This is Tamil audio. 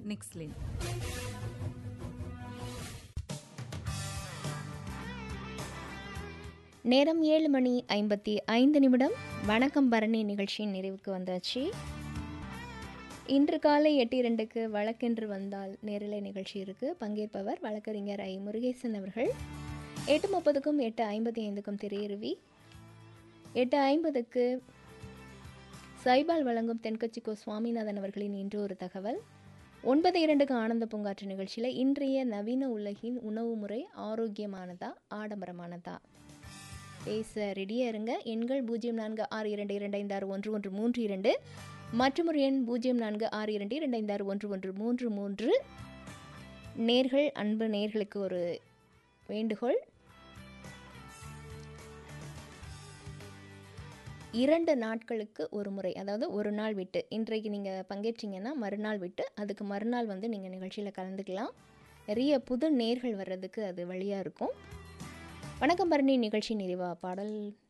நிக்ஸ்லின். நேரம் 7:55. வணக்கம் பரணி நிகழ்ச்சியின் நிறைவுக்கு வந்தாச்சு. இன்று காலை 8:02க்கு வழக்கென்று வந்தால் நேரலை நிகழ்ச்சி இருக்குது. பங்கேற்பவர் வழக்கறிஞர் ஐ முருகேசன் அவர்கள். 8:30க்கும் 8:55க்கும் திரையருவி. 8:50க்கு சைபால் வழங்கும் தென்கட்சிக்கோ சுவாமிநாதன் அவர்களின் இன்று ஒரு தகவல். 9:02க்கு ஆனந்த பூங்காற்று நிகழ்ச்சியில் இன்றைய நவீன உலகின் உணவு முறை ஆரோக்கியமானதா ஆடம்பரமானதா பேச ரெடியாக இருங்க. எண்கள் 0462256133 மற்றும் ஒரு எண் 0462256133. நேர்கள், அன்பு நேர்களுக்கு ஒரு வேண்டுகோள். 2 நாட்களுக்கு ஒரு முறை, அதாவது ஒரு நாள் விட்டு, இன்றைக்கு நீங்கள் பங்கேற்றீங்கன்னா மறுநாள் விட்டு அதுக்கு மறுநாள் வந்து நீங்கள் நிகழ்ச்சியில் கலந்துக்கலாம். நிறைய புது நேர்கள் வர்றதுக்கு அது வழியாக இருக்கும். வணக்கம் பரணி நிகழ்ச்சி நிறைவா பாடல்